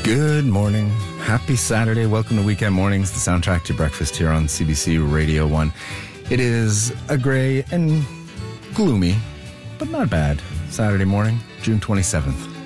Good morning. Happy Saturday. Welcome to Weekend Mornings, the soundtrack to breakfast here on CBC Radio 1. It is a gray and gloomy, but not bad, Saturday morning, June 27th.